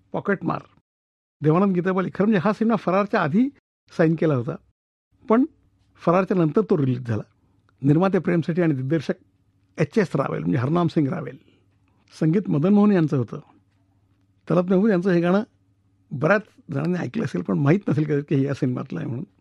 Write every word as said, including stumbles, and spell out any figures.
पॉकेटमार, देवानंद गीताबाली. खरं म्हणजे हा सिनेमा फरारच्या आधी साईन केला होता, पण फरारच्या नंतर तो रिलीज झाला. निर्माते प्रेम सेठी आणि दिग्दर्शक एच एस रावेल म्हणजे हरनाम सिंग रावेल. संगीत मदन मोहन यांचं होतं. तलत महबूब यांचं हे गाणं बऱ्याच जणांनी ऐकलं असेल, पण माहीत नसेल कदाचित की हे या सिनेमातलं आहे म्हणून.